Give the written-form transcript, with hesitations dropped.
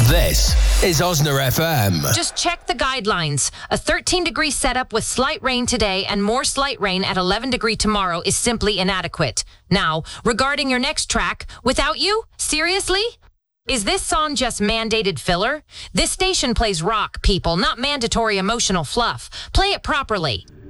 This is Osner FM. Just check the guidelines. A 13-degree setup with slight rain today and more slight rain at 11-degree tomorrow is simply inadequate. Now, regarding your next track, Without You? Seriously? Is this song just mandated filler? This station plays rock, people, not mandatory emotional fluff. Play it properly.